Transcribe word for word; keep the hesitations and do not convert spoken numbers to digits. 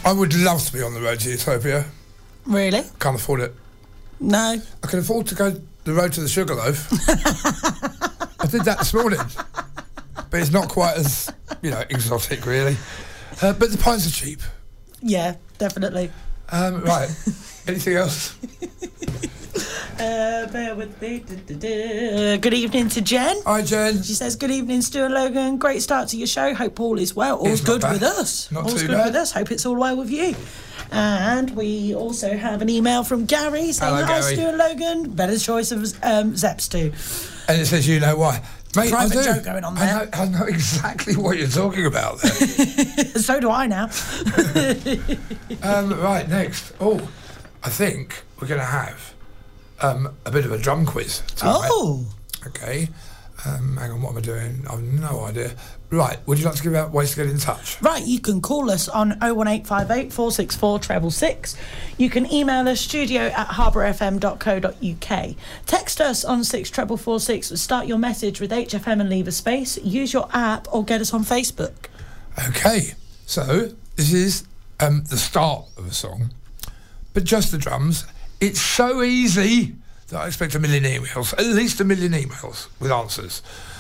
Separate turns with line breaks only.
I would love to be on the road to Utopia.
Really?
Can't afford it.
No.
I can afford to go the road to the Sugarloaf. I did that this morning. But it's not quite as, you know, exotic, really. Uh, but the pints are cheap.
Yeah, definitely.
Um, right. Anything else?
Uh, bear with me. Du-du-du. Good evening to Jen.
Hi, Jen.
She says, good evening, Stu and Logan. Great start to your show. Hope all is well. All's
It's not
good
bad.
with us.
Not
All's
too
good
bad.
with us. Hope it's all well with you. And we also have an email from Gary saying,
Hello,
hi,
Gary.
Stu and Logan. Better choice of um, Zeps too.
And it says, you know why. Mate,
Private
I do.
joke going on
I
there.
know, I know exactly what you're talking about there.
So do I now.
um, right, next. Oh, I think we're going to have um, a bit of a drum quiz tonight.
Oh.
Okay. Um, hang on, what am I doing? I've no idea. Right, would you like to give out ways to get in touch?
Right, you can call us on oh one eight five eight, four six four, six six six. You can email us studio at harbour f m dot co dot u k. Text us on six four four six. Start your message with H F M and leave a space. Use your app or get us on Facebook.
Okay, so this is um, the start of a song, but just the drums. It's so easy that I expect a million emails, at least a million emails with answers.